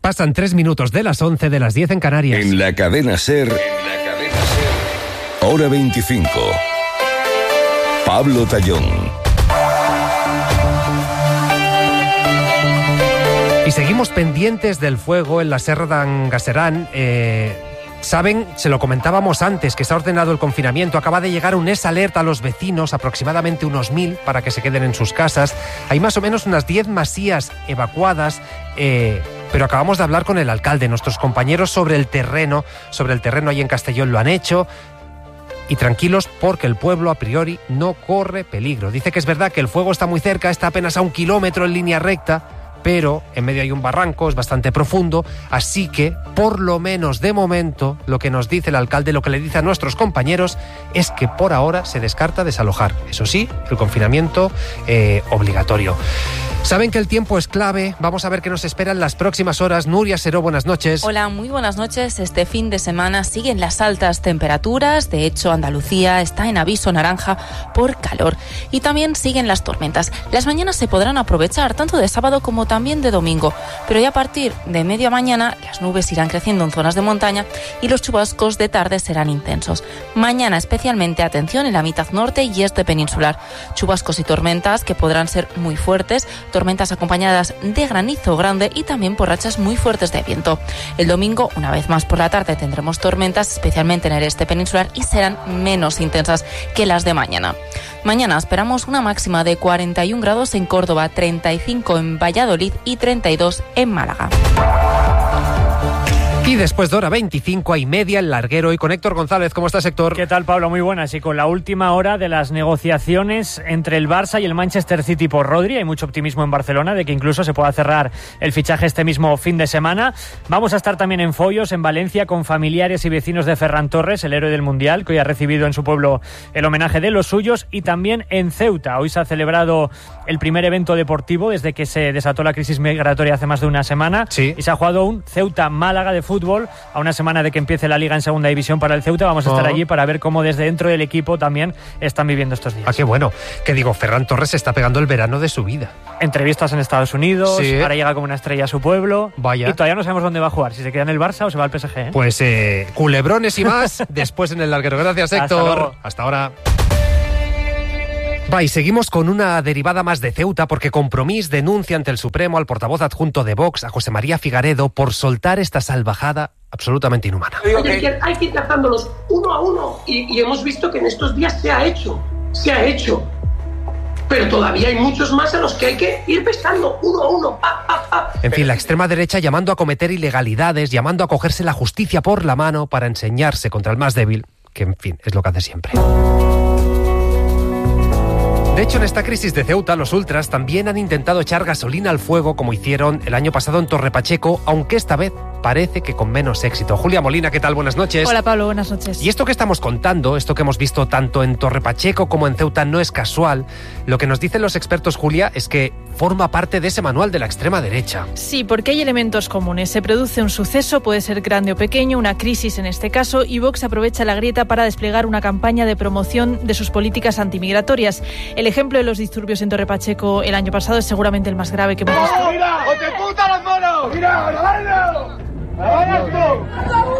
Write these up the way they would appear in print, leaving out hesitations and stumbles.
Pasan 3 minutos de las 11 de las 10 en Canarias. En la cadena SER, hora 25. Pablo Tallón. Y seguimos pendientes del fuego en la Serra d'en Galceran. Saben, se lo comentábamos antes, que se ha ordenado el confinamiento. Acaba de llegar un alerta a los vecinos, aproximadamente unos 1.000, para que se queden en sus casas. Hay más o menos unas 10 masías evacuadas, pero acabamos de hablar con el alcalde. Nuestros compañeros sobre el terreno ahí en Castellón lo han hecho. Y tranquilos, porque el pueblo a priori no corre peligro. Dice que es verdad que el fuego está muy cerca, está apenas a 1 kilómetro en línea recta, pero en medio hay un barranco, es bastante profundo, así que, por lo menos de momento, lo que nos dice el alcalde, lo que le dice a nuestros compañeros, es que por ahora se descarta desalojar. Eso sí, el confinamiento obligatorio. Saben que el tiempo es clave. Vamos a ver qué nos esperan las próximas horas. Nuria Seró, buenas noches. Hola, muy buenas noches. Este fin de semana siguen las altas temperaturas. De hecho, Andalucía está en aviso naranja por calor. Y también siguen las tormentas. Las mañanas se podrán aprovechar tanto de sábado como también de domingo. Pero ya a partir de media mañana las nubes irán creciendo en zonas de montaña y los chubascos de tarde serán intensos. Mañana especialmente atención en la mitad norte y este peninsular. Chubascos y tormentas que podrán ser muy fuertes. Tormentas acompañadas de granizo grande y también por rachas muy fuertes de viento. El domingo, una vez más por la tarde, tendremos tormentas, especialmente en el este peninsular, y serán menos intensas que las de mañana. Mañana esperamos una máxima de 41 grados en Córdoba, 35 en Valladolid y 32 en Málaga. Y después de hora 25 hay media el larguero y con Héctor González. ¿Cómo estás, Héctor? ¿Qué tal, Pablo? Muy buenas. Y con la última hora de las negociaciones entre el Barça y el Manchester City por Rodri, hay mucho optimismo en Barcelona de que incluso se pueda cerrar el fichaje este mismo fin de semana. Vamos a estar también en Foios, en Valencia, con familiares y vecinos de Ferran Torres, el héroe del Mundial, que hoy ha recibido en su pueblo el homenaje de los suyos, y también en Ceuta. Hoy se ha celebrado el primer evento deportivo desde que se desató la crisis migratoria hace más de una semana. Sí. Y se ha jugado un Ceuta-Málaga de fútbol a una semana de que empiece la Liga en segunda división para el Ceuta. Vamos a estar allí para ver cómo desde dentro del equipo también están viviendo estos días. Ah, qué bueno. Que digo, Ferran Torres está pegando el verano de su vida. Entrevistas en Estados Unidos, sí. Ahora llega como una estrella a su pueblo. Vaya. Y todavía no sabemos dónde va a jugar, si se queda en el Barça o se va al PSG, ¿eh? Pues culebrones y más después en el larguero. Gracias, Héctor. Hasta ahora. Va, y seguimos con una derivada más de Ceuta, porque Compromís denuncia ante el Supremo al portavoz adjunto de Vox, a José María Figaredo, por soltar esta salvajada absolutamente inhumana. Hay que ir cazándolos uno a uno y hemos visto que en estos días se ha hecho. Pero todavía hay muchos más a los que hay que ir pescando uno a uno. En fin, la extrema derecha llamando a cometer ilegalidades, llamando a cogerse la justicia por la mano para enseñarse contra el más débil, que en fin, es lo que hace siempre. De hecho, en esta crisis de Ceuta, los ultras también han intentado echar gasolina al fuego, como hicieron el año pasado en Torre Pacheco, aunque esta vez parece que con menos éxito. Julia Molina, ¿qué tal? Buenas noches. Hola, Pablo, buenas noches. Y esto que estamos contando, esto que hemos visto tanto en Torre Pacheco como en Ceuta, no es casual. Lo que nos dicen los expertos, Julia, es que forma parte de ese manual de la extrema derecha. Sí, porque hay elementos comunes. Se produce un suceso, puede ser grande o pequeño, una crisis en este caso, y Vox aprovecha la grieta para desplegar una campaña de promoción de sus políticas antimigratorias. El ejemplo de los disturbios en Torre Pacheco el año pasado es seguramente el más grave que hemos visto. ¡Mira! ¡O te puta los monos! ¡Mira! ¡Grabadlo! ¡Grabadlo!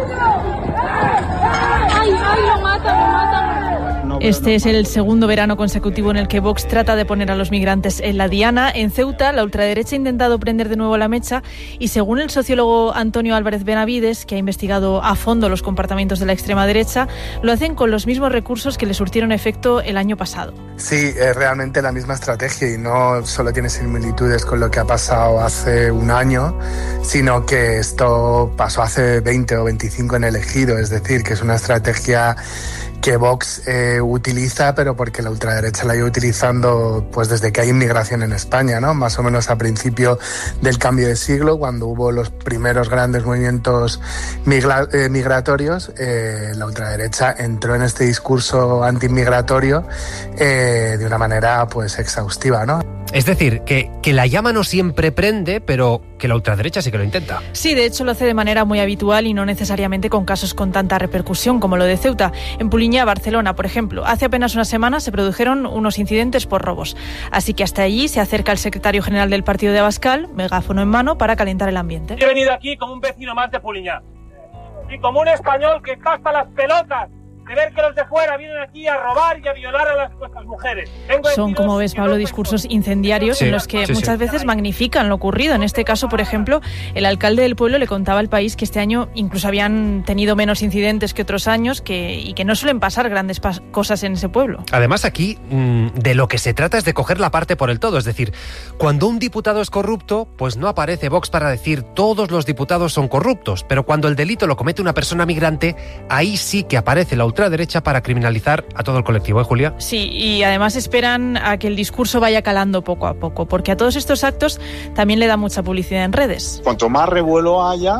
¡Ay, lo matan! Este es el segundo verano consecutivo en el que Vox trata de poner a los migrantes en la diana. En Ceuta, la ultraderecha ha intentado prender de nuevo la mecha y, según el sociólogo Antonio Álvarez Benavides, que ha investigado a fondo los comportamientos de la extrema derecha, lo hacen con los mismos recursos que le surtieron efecto el año pasado. Sí, es realmente la misma estrategia y no solo tiene similitudes con lo que ha pasado hace un año, sino que esto pasó hace 20 o 25 en el Ejido, es decir, que es una estrategia que Vox utiliza, pero porque la ultraderecha la iba utilizando pues desde que hay inmigración en España, ¿no? Más o menos a principio del cambio de siglo, cuando hubo los primeros grandes movimientos migratorios, la ultraderecha entró en este discurso antiinmigratorio de una manera pues exhaustiva, ¿no? Es decir, que la llama no siempre prende, pero que la ultraderecha sí que lo intenta. Sí, de hecho lo hace de manera muy habitual y no necesariamente con casos con tanta repercusión como lo de Ceuta. En Polinyà, Barcelona, por ejemplo, hace apenas una semana se produjeron unos incidentes por robos. Así que hasta allí se acerca el secretario general del partido de Abascal, megáfono en mano, para calentar el ambiente. He venido aquí como un vecino más de Polinyà y como un español que está hasta las pelotas de ver que los de fuera vienen aquí a robar y a violar a nuestras mujeres. Son, como ves, Pablo, discursos incendiarios en los que muchas veces magnifican lo ocurrido. En este caso, por ejemplo, el alcalde del pueblo le contaba al País que este año incluso habían tenido menos incidentes que otros años y que no suelen pasar grandes cosas en ese pueblo. Además, aquí de lo que se trata es de coger la parte por el todo. Es decir, cuando un diputado es corrupto, pues no aparece Vox para decir todos los diputados son corruptos. Pero cuando el delito lo comete una persona migrante, ahí sí que aparece la ultraderecha para criminalizar a todo el colectivo, ¿eh, Julia? Sí, y además esperan a que el discurso vaya calando poco a poco, porque a todos estos actos también le da mucha publicidad en redes. Cuanto más revuelo haya,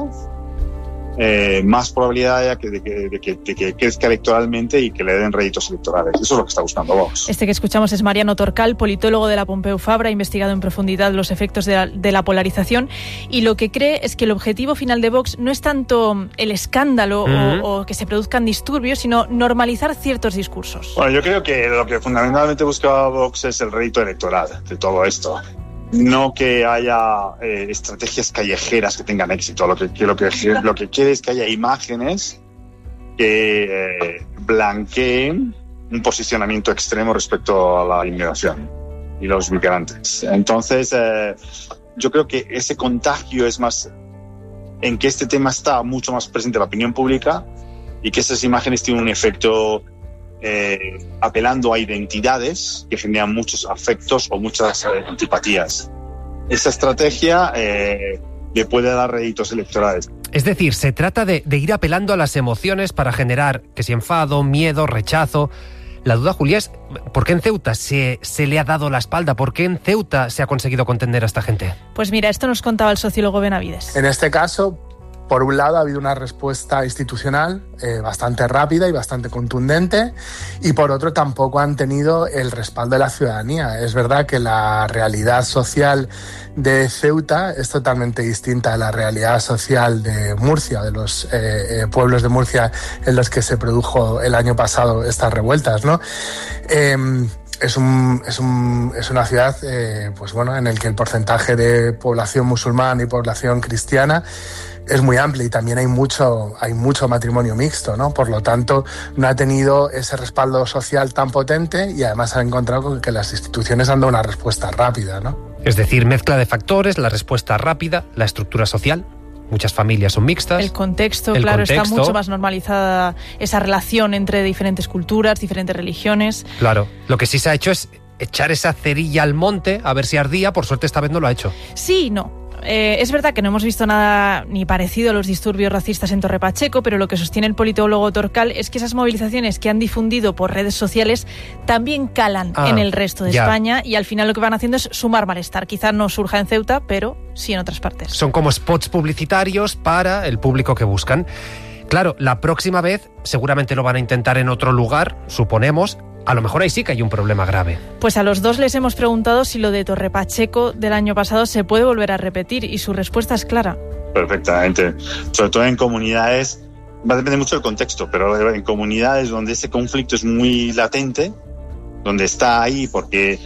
más probabilidad haya de que crezca electoralmente y que le den réditos electorales. Eso es lo que está buscando Vox. Este que escuchamos es Mariano Torcal, politólogo de la Pompeu Fabra, ha investigado en profundidad los efectos de la polarización, y lo que cree es que el objetivo final de Vox no es tanto el escándalo o que se produzcan disturbios, sino normalizar ciertos discursos. Bueno, yo creo que lo que fundamentalmente busca Vox es el rédito electoral de todo esto. No que haya estrategias callejeras que tengan éxito. Lo que quiere es que haya imágenes que blanqueen un posicionamiento extremo respecto a la inmigración y los migrantes. Entonces, yo creo que ese contagio es más en que este tema está mucho más presente en la opinión pública y que esas imágenes tienen un efecto apelando a identidades que generan muchos afectos o muchas antipatías. Esa estrategia le puede dar réditos electorales. Es decir, se trata de ir apelando a las emociones para generar, que si enfado, miedo, rechazo. La duda, Julia, es ¿por qué en Ceuta se le ha dado la espalda? ¿Por qué en Ceuta se ha conseguido contender a esta gente? Pues mira, esto nos contaba el sociólogo Benavides. En este caso, por un lado, ha habido una respuesta institucional bastante rápida y bastante contundente, y por otro, tampoco han tenido el respaldo de la ciudadanía. Es verdad que la realidad social de Ceuta es totalmente distinta a la realidad social de Murcia, de los pueblos de Murcia en los que se produjo el año pasado estas revueltas, ¿no? Es una ciudad pues bueno, en el que el porcentaje de población musulmana y población cristiana es muy amplio, y también hay mucho matrimonio mixto, ¿no? Por lo tanto, no ha tenido ese respaldo social tan potente, y además ha encontrado con que las instituciones han dado una respuesta rápida, ¿no? Es decir, mezcla de factores, la respuesta rápida, la estructura social. Muchas familias son mixtas. El contexto, claro, está mucho más normalizada esa relación entre diferentes culturas, diferentes religiones. Claro, lo que sí se ha hecho es echar esa cerilla al monte a ver si ardía. Por suerte esta vez no lo ha hecho. Sí, no. Es verdad que no hemos visto nada ni parecido a los disturbios racistas en Torre Pacheco, pero lo que sostiene el politólogo Torcal es que esas movilizaciones que han difundido por redes sociales también calan en el resto de España, y al final lo que van haciendo es sumar malestar. Quizás no surja en Ceuta, pero sí en otras partes. Son como spots publicitarios para el público que buscan. Claro, la próxima vez seguramente lo van a intentar en otro lugar, suponemos. A lo mejor ahí sí que hay un problema grave. Pues a los dos les hemos preguntado si lo de Torre Pacheco del año pasado se puede volver a repetir, y su respuesta es clara. Perfectamente. Sobre todo en comunidades, va a depender mucho del contexto, pero en comunidades donde ese conflicto es muy latente, donde está ahí porque,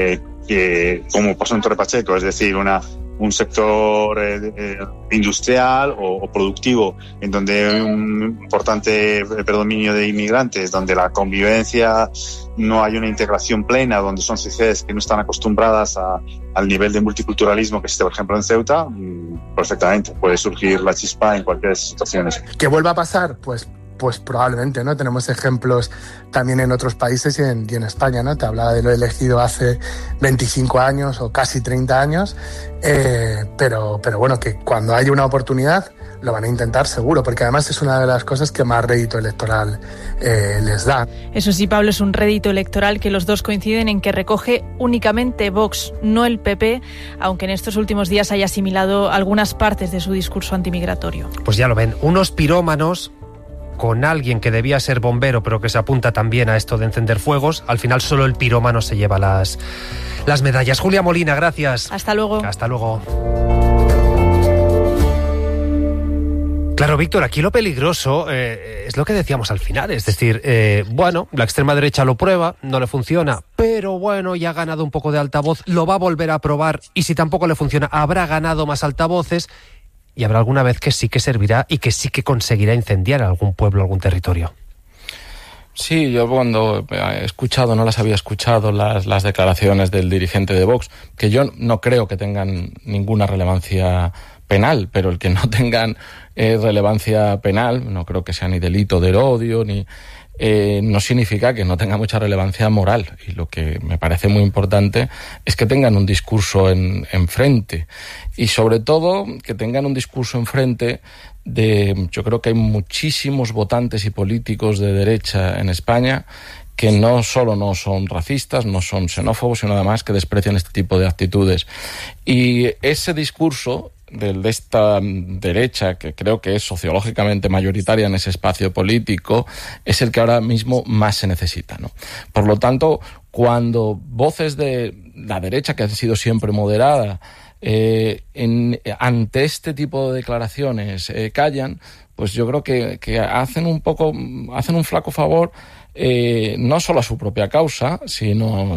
como pasó en Torre Pacheco, es decir, un sector industrial o productivo en donde hay un importante predominio de inmigrantes, donde la convivencia no hay una integración plena, donde son sociedades que no están acostumbradas al nivel de multiculturalismo que existe, por ejemplo, en Ceuta, perfectamente puede surgir la chispa en cualquiera de esas situaciones. ¿Qué vuelva a pasar? Pues probablemente, ¿no? Tenemos ejemplos también en otros países y en España, ¿no? Te hablaba de lo elegido hace 25 años o casi 30 años, pero bueno, que cuando haya una oportunidad lo van a intentar seguro, porque además es una de las cosas que más rédito electoral les da. Eso sí, Pablo, es un rédito electoral que los dos coinciden en que recoge únicamente Vox, no el PP, aunque en estos últimos días haya asimilado algunas partes de su discurso antimigratorio. Pues ya lo ven, unos pirómanos con alguien que debía ser bombero, pero que se apunta también a esto de encender fuegos. Al final solo el pirómano se lleva las medallas. Julia Molina, gracias. Hasta luego. Hasta luego. Claro, Víctor, aquí lo peligroso es lo que decíamos al final, es decir, bueno, la extrema derecha lo prueba, no le funciona, pero bueno, ya ha ganado un poco de altavoz, lo va a volver a probar y si tampoco le funciona, habrá ganado más altavoces y habrá alguna vez que sí que servirá y que sí que conseguirá incendiar algún pueblo, algún territorio. Sí, yo cuando he escuchado, no las había escuchado, las declaraciones del dirigente de Vox, que yo no creo que tengan ninguna relevancia penal, pero el que no tengan relevancia penal, no creo que sea ni delito de odio, ni no significa que no tenga mucha relevancia moral. Y lo que me parece muy importante es que tengan un discurso en frente. Y sobre todo, que tengan un discurso en frente yo creo que hay muchísimos votantes y políticos de derecha en España que no solo no son racistas, no son xenófobos, sino además que desprecian este tipo de actitudes. Y ese discurso de esta derecha, que creo que es sociológicamente mayoritaria en ese espacio político, es el que ahora mismo más se necesita, ¿no? Por lo tanto, cuando voces de la derecha, que han sido siempre moderada, ante este tipo de declaraciones callan, pues yo creo que hacen un flaco favor no solo a su propia causa, sino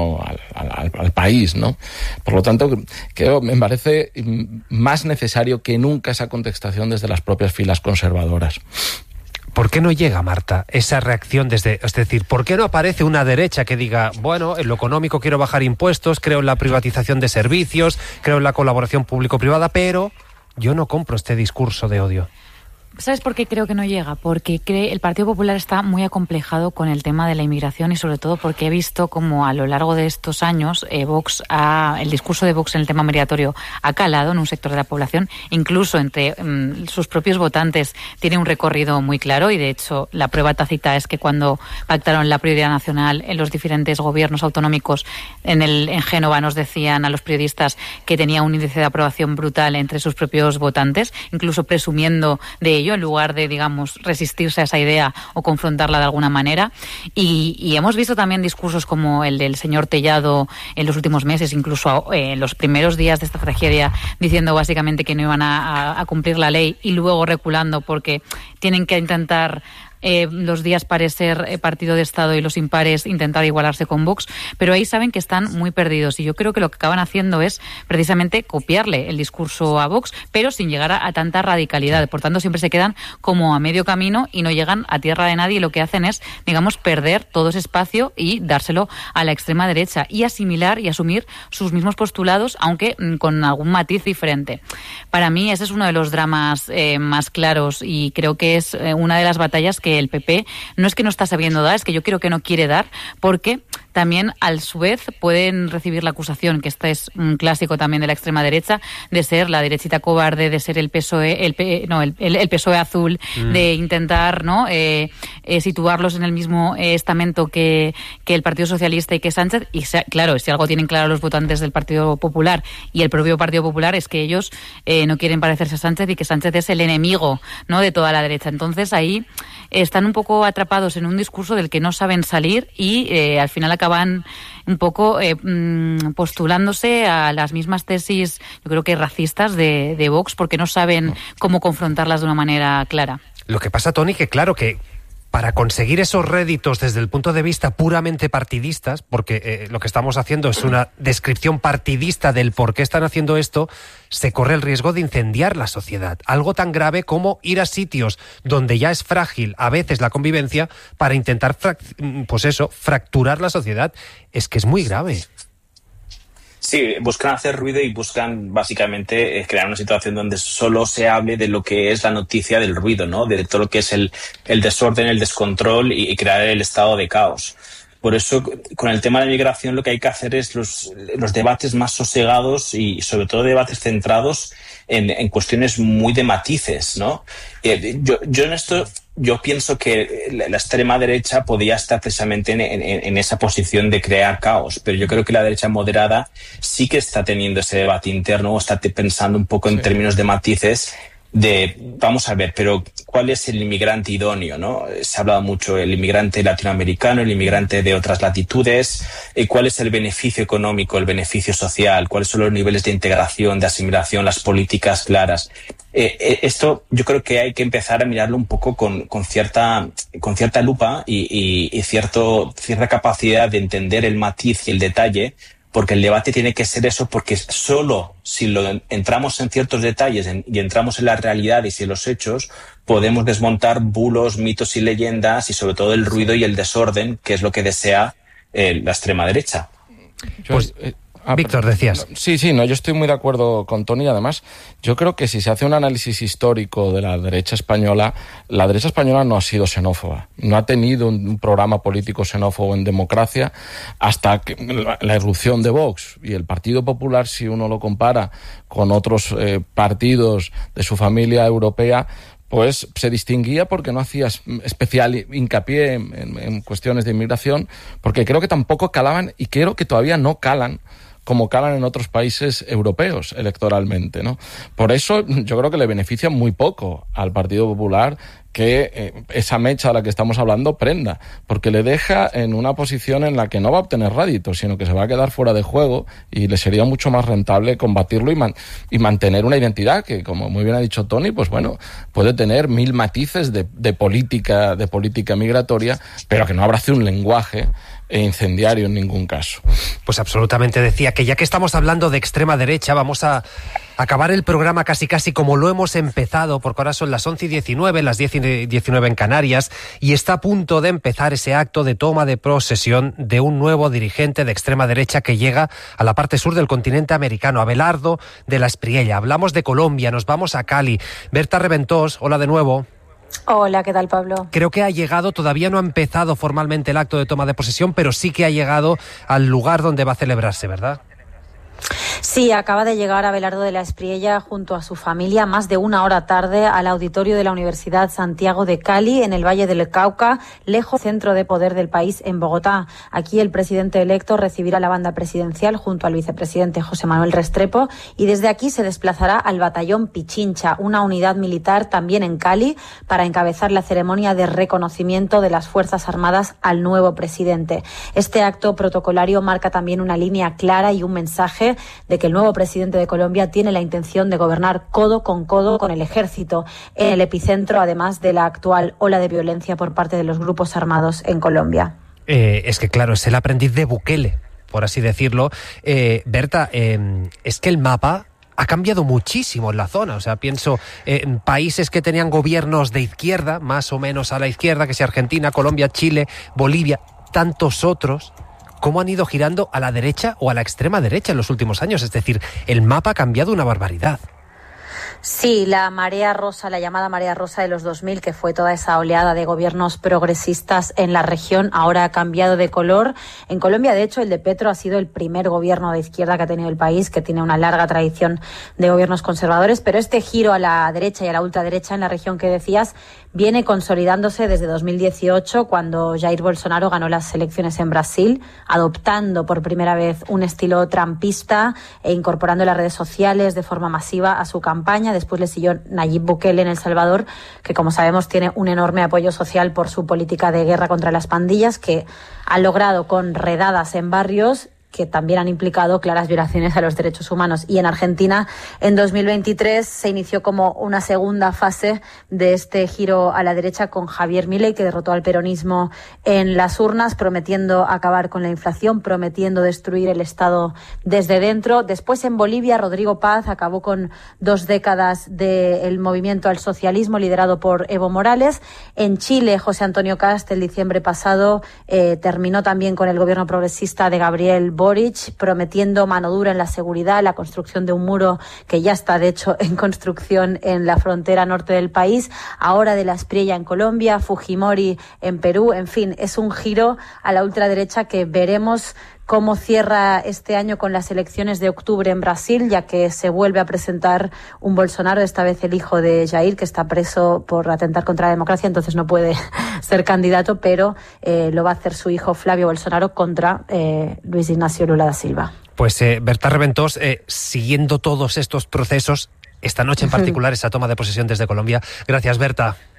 al país, ¿no? Por lo tanto, me parece más necesario que nunca esa contestación desde las propias filas conservadoras. ¿Por qué no llega, Marta, esa reacción es decir, ¿por qué no aparece una derecha que diga, bueno, en lo económico quiero bajar impuestos, creo en la privatización de servicios, creo en la colaboración público-privada, pero yo no compro este discurso de odio? ¿Sabes por qué creo que no llega? Porque el Partido Popular está muy acomplejado con el tema de la inmigración y sobre todo porque he visto como a lo largo de estos años el discurso de Vox en el tema migratorio ha calado en un sector de la población, incluso entre sus propios votantes tiene un recorrido muy claro y de hecho la prueba tácita es que cuando pactaron la prioridad nacional en los diferentes gobiernos autonómicos en Génova nos decían a los periodistas que tenía un índice de aprobación brutal entre sus propios votantes, incluso presumiendo de ello en lugar de, digamos, resistirse a esa idea o confrontarla de alguna manera. Y hemos visto también discursos como el del señor Tellado en los últimos meses, incluso en los primeros días de esta tragedia, diciendo básicamente que no iban a cumplir la ley y luego reculando porque tienen que intentar los días pares ser partido de Estado y los impares intentar igualarse con Vox, pero ahí saben que están muy perdidos y yo creo que lo que acaban haciendo es precisamente copiarle el discurso a Vox, pero sin llegar a tanta radicalidad. Por tanto, siempre se quedan como a medio camino y no llegan a tierra de nadie y lo que hacen es, digamos, perder todo ese espacio y dárselo a la extrema derecha y asimilar y asumir sus mismos postulados, aunque con algún matiz diferente. Para mí ese es uno de los dramas más claros y creo que es una de las batallas que el PP no es que no está sabiendo dar, es que yo creo que no quiere dar, porque también a su vez pueden recibir la acusación, que este es un clásico también de la extrema derecha, de ser la derechita cobarde, de ser el PSOE, el PSOE azul, de intentar situarlos en el mismo estamento que el Partido Socialista y que Sánchez. Y claro, si algo tienen claro los votantes del Partido Popular y el propio Partido Popular es que ellos no quieren parecerse a Sánchez y que Sánchez es el enemigo, ¿no?, de toda la derecha. Entonces ahí están un poco atrapados en un discurso del que no saben salir y al final acaban un poco postulándose a las mismas tesis, yo creo que racistas de Vox, porque no saben cómo confrontarlas de una manera clara. Lo que pasa, Toni, que claro que para conseguir esos réditos desde el punto de vista puramente partidistas, porque lo que estamos haciendo es una descripción partidista del por qué están haciendo esto, se corre el riesgo de incendiar la sociedad. Algo tan grave como ir a sitios donde ya es frágil a veces la convivencia para intentar fracturar la sociedad. Es que es muy grave. Sí, buscan hacer ruido y buscan básicamente crear una situación donde solo se hable de lo que es la noticia del ruido, ¿no? De todo lo que es el desorden, el descontrol y crear el estado de caos. Por eso, con el tema de la migración, lo que hay que hacer es los debates más sosegados y, sobre todo, debates centrados en cuestiones muy de matices, ¿no? Yo en esto, yo pienso que la extrema derecha podía estar precisamente en esa posición de crear caos, pero yo creo que la derecha moderada sí que está teniendo ese debate interno o está pensando un poco en términos de matices. Vamos a ver, pero cuál es el inmigrante idóneo, ¿no? Se ha hablado mucho el inmigrante latinoamericano, el inmigrante de otras latitudes, cuál es el beneficio económico, el beneficio social, cuáles son los niveles de integración, de asimilación, las políticas claras. Esto yo creo que hay que empezar a mirarlo un poco con cierta lupa y cierta capacidad de entender el matiz y el detalle, porque el debate tiene que ser eso, porque solo si entramos en ciertos detalles y entramos en las realidades y en los hechos, podemos desmontar bulos, mitos y leyendas, y sobre todo el ruido y el desorden, que es lo que desea la extrema derecha. Pues, Víctor, decías. Sí, no, yo estoy muy de acuerdo con Tony. Además, yo creo que si se hace un análisis histórico de la derecha española no ha sido xenófoba. No ha tenido un programa político xenófobo en democracia hasta que la irrupción de Vox. Y el Partido Popular, si uno lo compara con otros partidos de su familia europea, pues se distinguía porque no hacía especial hincapié en cuestiones de inmigración, porque creo que tampoco calaban, y creo que todavía no calan como calan en otros países europeos electoralmente, ¿no? Por eso yo creo que le beneficia muy poco al Partido Popular que esa mecha de la que estamos hablando prenda, porque le deja en una posición en la que no va a obtener réditos, sino que se va a quedar fuera de juego, y le sería mucho más rentable combatirlo y mantener una identidad que, como muy bien ha dicho Tony, pues bueno, puede tener 1000 matices de política migratoria, pero que no abrace un lenguaje incendiario en ningún caso. Pues absolutamente. Decía que ya que estamos hablando de extrema derecha, vamos a acabar el programa casi como lo hemos empezado, porque ahora son las 11:19, las 10:19 en Canarias, y está a punto de empezar ese acto de toma de posesión de un nuevo dirigente de extrema derecha que llega a la parte sur del continente americano, Abelardo de la Espriella. Hablamos de Colombia, nos vamos a Cali. Berta Reventós, hola de nuevo. Hola, ¿qué tal, Pablo? Creo que ha llegado, todavía no ha empezado formalmente el acto de toma de posesión, pero sí que ha llegado al lugar donde va a celebrarse, ¿verdad? Sí, acaba de llegar Abelardo de la Espriella junto a su familia más de una hora tarde al auditorio de la Universidad Santiago de Cali, en el Valle del Cauca, lejos del centro de poder del país, en Bogotá. Aquí el presidente electo recibirá la banda presidencial junto al vicepresidente José Manuel Restrepo, y desde aquí se desplazará al batallón Pichincha, una unidad militar también en Cali, para encabezar la ceremonia de reconocimiento de las Fuerzas Armadas al nuevo presidente. Este acto protocolario marca también una línea clara y un mensaje de que el nuevo presidente de Colombia tiene la intención de gobernar codo con el ejército, en el epicentro, además, de la actual ola de violencia por parte de los grupos armados en Colombia. Es que, claro, es el aprendiz de Bukele, por así decirlo. Berta, es que el mapa ha cambiado muchísimo en la zona. O sea, pienso en países que tenían gobiernos de izquierda, más o menos a la izquierda, que sea Argentina, Colombia, Chile, Bolivia, tantos otros. ¿Cómo han ido girando a la derecha o a la extrema derecha en los últimos años? Es decir, el mapa ha cambiado una barbaridad. Sí, la marea rosa, la llamada marea rosa de los 2000, que fue toda esa oleada de gobiernos progresistas en la región, ahora ha cambiado de color. En Colombia, de hecho, el de Petro ha sido el primer gobierno de izquierda que ha tenido el país, que tiene una larga tradición de gobiernos conservadores, pero este giro a la derecha y a la ultraderecha en la región que decías viene consolidándose desde 2018, cuando Jair Bolsonaro ganó las elecciones en Brasil, adoptando por primera vez un estilo trumpista e incorporando las redes sociales de forma masiva a su campaña. Después le siguió Nayib Bukele en El Salvador, que, como sabemos, tiene un enorme apoyo social por su política de guerra contra las pandillas, que ha logrado con redadas en barrios que también han implicado claras violaciones a los derechos humanos. Y en Argentina, en 2023, se inició como una segunda fase de este giro a la derecha con Javier Milei, que derrotó al peronismo en las urnas, prometiendo acabar con la inflación, prometiendo destruir el Estado desde dentro. Después, en Bolivia, Rodrigo Paz acabó con 2 décadas del movimiento al socialismo liderado por Evo Morales. En Chile, José Antonio Kast, el diciembre pasado, terminó también con el gobierno progresista de Gabriel Boric, prometiendo mano dura en la seguridad, la construcción de un muro que ya está, de hecho, en construcción en la frontera norte del país. Ahora de la Espriella en Colombia, Fujimori en Perú. En fin, es un giro a la ultraderecha que veremos cómo cierra este año con las elecciones de octubre en Brasil, ya que se vuelve a presentar un Bolsonaro, esta vez el hijo de Jair, que está preso por atentar contra la democracia, entonces no puede ser candidato, pero lo va a hacer su hijo Flavio Bolsonaro contra Luis Ignacio Lula da Silva. Pues Berta Reventós, siguiendo todos estos procesos, esta noche en particular, esa toma de posesión desde Colombia. Gracias, Berta.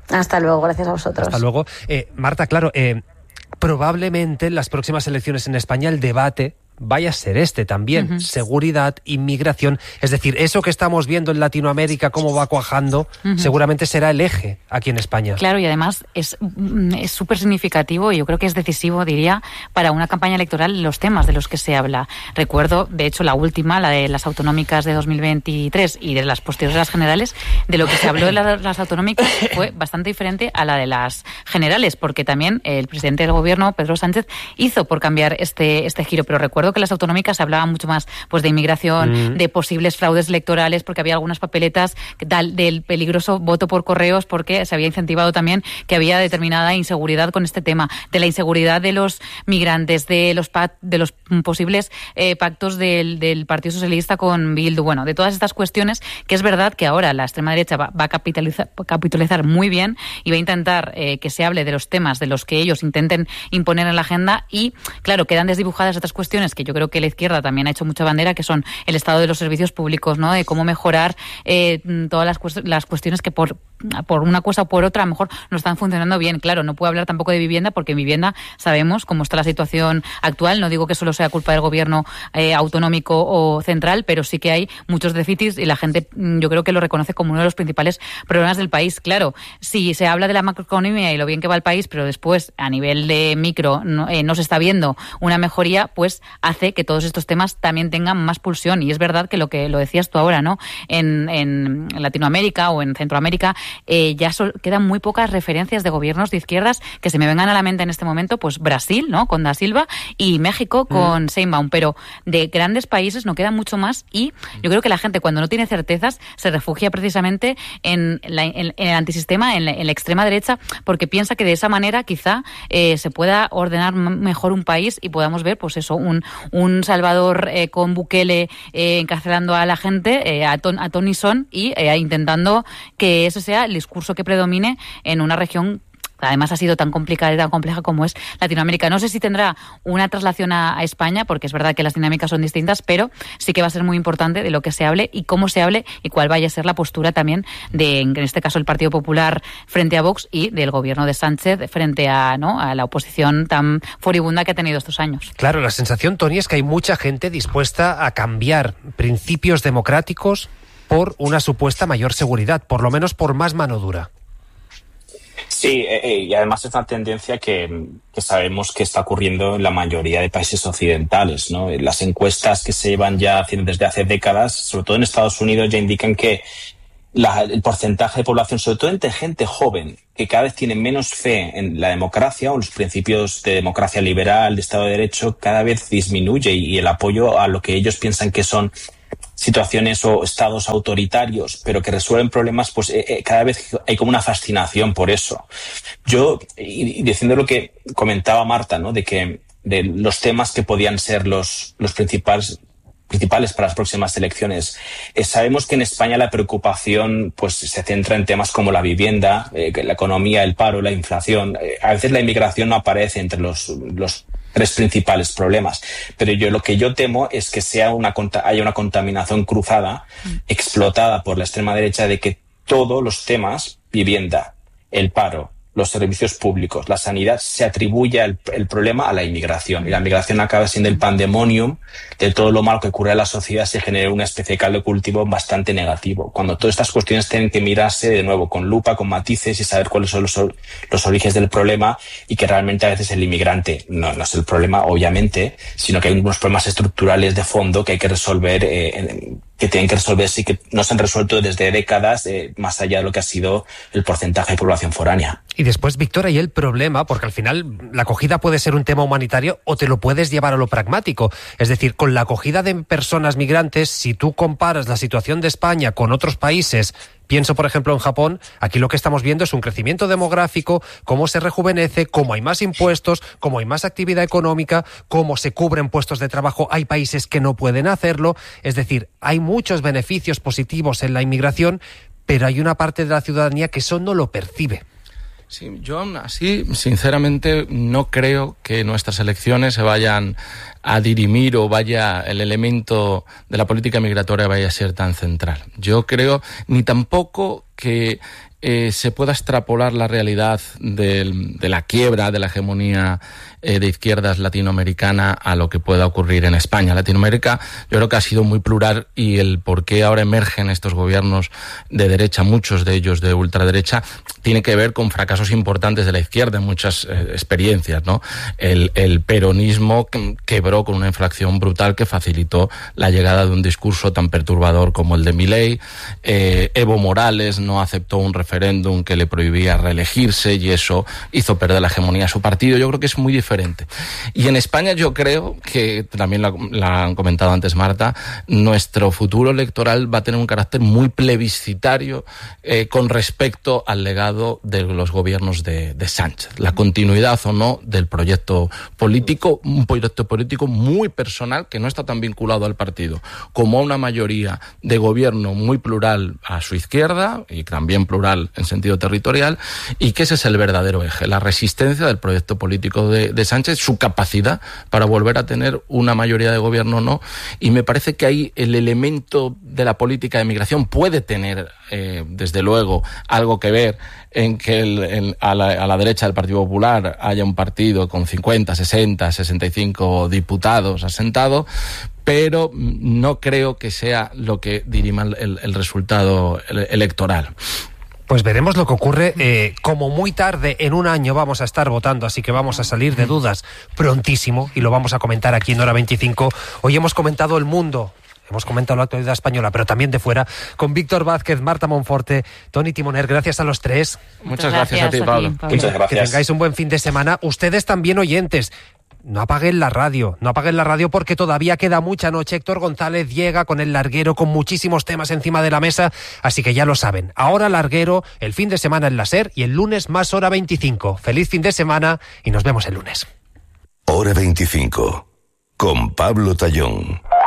Hasta luego, gracias a vosotros. Hasta luego. Marta, claro, probablemente en las próximas elecciones en España el debate vaya a ser este también, seguridad, inmigración, es decir, eso que estamos viendo en Latinoamérica, cómo va cuajando, seguramente será el eje aquí en España. Claro, y además es súper significativo y yo creo que es decisivo, diría, para una campaña electoral los temas de los que se habla. Recuerdo, de hecho, la última, la de las autonómicas de 2023 y de las posteriores a las generales, de lo que se habló de las autonómicas fue bastante diferente a la de las generales, porque también el presidente del gobierno, Pedro Sánchez, hizo por cambiar este giro, pero recuerdo que las autonómicas hablaban mucho más pues de inmigración, de posibles fraudes electorales, porque había algunas papeletas del peligroso voto por correos, porque se había incentivado también que había determinada inseguridad con este tema, de la inseguridad de los migrantes, de los posibles pactos del Partido Socialista con Bildu, bueno, de todas estas cuestiones, que es verdad que ahora la extrema derecha va a capitalizar muy bien y va a intentar que se hable de los temas de los que ellos intenten imponer en la agenda y, claro, quedan desdibujadas otras cuestiones que yo creo que la izquierda también ha hecho mucha bandera, que son el estado de los servicios públicos, ¿no? De cómo mejorar todas las cuestiones que por una cosa o por otra a lo mejor no están funcionando bien. Claro, no puedo hablar tampoco de vivienda, porque en vivienda sabemos cómo está la situación actual. No digo que solo sea culpa del gobierno autonómico o central, pero sí que hay muchos déficits y la gente yo creo que lo reconoce como uno de los principales problemas del país. Claro, si se habla de la macroeconomía y lo bien que va el país, pero después a nivel de micro no se está viendo una mejoría, pues hace que todos estos temas también tengan más pulsión. Y es verdad que lo decías tú ahora, ¿no? En Latinoamérica o en Centroamérica ya quedan muy pocas referencias de gobiernos de izquierdas que se me vengan a la mente en este momento, pues Brasil, ¿no? Con Da Silva, y México con Sheinbaum, pero de grandes países no queda mucho más y yo creo que la gente cuando no tiene certezas se refugia precisamente en el antisistema, en la extrema derecha, porque piensa que de esa manera quizá se pueda ordenar mejor un país y podamos ver pues eso, un Salvador con Bukele encarcelando a la gente, a ton y son, y intentando que ese sea el discurso que predomine en una región además ha sido tan complicada y tan compleja como es Latinoamérica. No sé si tendrá una traslación a España, porque es verdad que las dinámicas son distintas, pero sí que va a ser muy importante de lo que se hable y cómo se hable y cuál vaya a ser la postura también de, en este caso, el Partido Popular frente a Vox y del gobierno de Sánchez frente a la oposición tan furibunda que ha tenido estos años. Claro, la sensación, Toni, es que hay mucha gente dispuesta a cambiar principios democráticos por una supuesta mayor seguridad, por lo menos por más mano dura. Sí, y además es una tendencia que sabemos que está ocurriendo en la mayoría de países occidentales, ¿no? Las encuestas que se llevan ya haciendo desde hace décadas, sobre todo en Estados Unidos, ya indican que el porcentaje de población, sobre todo entre gente joven, que cada vez tiene menos fe en la democracia o en los principios de democracia liberal, de Estado de Derecho, cada vez disminuye y el apoyo a lo que ellos piensan que son situaciones o estados autoritarios, pero que resuelven problemas, pues cada vez hay como una fascinación por eso. Yo, y diciendo lo que comentaba Marta, ¿no? De los temas que podían ser los principales para las próximas elecciones. Sabemos que en España la preocupación pues se centra en temas como la vivienda, la economía, el paro, la inflación. A veces la inmigración no aparece entre los tres principales problemas. Pero lo que yo temo es que haya una contaminación cruzada, explotada por la extrema derecha, de que todos los temas, vivienda, el paro, los servicios públicos, la sanidad, se atribuye el problema a la inmigración. Y la inmigración acaba siendo el pandemonium de todo lo malo que ocurre a la sociedad, se genera una especie de caldo de cultivo bastante negativo. Cuando todas estas cuestiones tienen que mirarse de nuevo con lupa, con matices y saber cuáles son los orígenes del problema, y que realmente a veces el inmigrante no es el problema, obviamente, sino que hay unos problemas estructurales de fondo que hay que resolver, que tienen que resolverse y que no se han resuelto desde décadas, más allá de lo que ha sido el porcentaje de población foránea. Y después, Víctor, hay el problema, porque al final la acogida puede ser un tema humanitario o te lo puedes llevar a lo pragmático. Es decir, con la acogida de personas migrantes, si tú comparas la situación de España con otros países, pienso por ejemplo en Japón, aquí lo que estamos viendo es un crecimiento demográfico, cómo se rejuvenece, cómo hay más impuestos, cómo hay más actividad económica, cómo se cubren puestos de trabajo, hay países que no pueden hacerlo. Es decir, hay muchos beneficios positivos en la inmigración, pero hay una parte de la ciudadanía que eso no lo percibe. Sí, yo aún así, sinceramente, no creo que nuestras elecciones se vayan a dirimir o vaya el elemento de la política migratoria vaya a ser tan central. Yo creo, ni tampoco que se pueda extrapolar la realidad de la quiebra de la hegemonía de izquierdas latinoamericana a lo que pueda ocurrir en España. Latinoamérica yo creo que ha sido muy plural, y el por qué ahora emergen estos gobiernos de derecha, muchos de ellos de ultraderecha, tiene que ver con fracasos importantes de la izquierda en muchas experiencias, ¿no? El peronismo quebró con una inflación brutal que facilitó la llegada de un discurso tan perturbador como el de Milei. Evo Morales no aceptó un referéndum que le prohibía reelegirse y eso hizo perder la hegemonía a su partido. Yo creo que es muy diferente. Y en España yo creo que, también la han comentado antes Marta, nuestro futuro electoral va a tener un carácter muy plebiscitario con respecto al legado de los gobiernos de Sánchez. La continuidad o no del proyecto político, un proyecto político muy personal que no está tan vinculado al partido como a una mayoría de gobierno muy plural a su izquierda y también plural en sentido territorial, y que ese es el verdadero eje, la resistencia del proyecto político de Sánchez, su capacidad para volver a tener una mayoría de gobierno o no. Y me parece que ahí el elemento de la política de migración puede tener, desde luego, algo que ver en que a la derecha del Partido Popular haya un partido con 50, 60, 65 diputados asentados, pero no creo que sea lo que dirima el resultado electoral. Pues veremos lo que ocurre. Como muy tarde, en un año vamos a estar votando, así que vamos a salir de dudas prontísimo y lo vamos a comentar aquí en Hora 25. Hoy hemos comentado el mundo, hemos comentado la actualidad española, pero también de fuera, con Víctor Vázquez, Marta Monforte, Toni Timoner. Gracias a los tres. Muchas gracias a ti, Pablo. Muchas gracias. Que tengáis un buen fin de semana. Ustedes también, oyentes. No apaguen la radio porque todavía queda mucha noche. Héctor González llega con El Larguero, con muchísimos temas encima de la mesa, así que ya lo saben. Ahora Larguero, el fin de semana en la SER y el lunes más Hora 25. Feliz fin de semana y nos vemos el lunes. Hora 25, con Pablo Tallón.